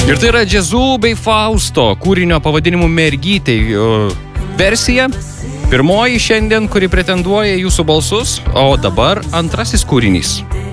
Ir tai yra Džiazų bei Fausto kūrinio pavadinimu Mergytei versija. Pirmoji šiandien, kuri pretenduoja jūsų balsus, o dabar antrasis kūrinys.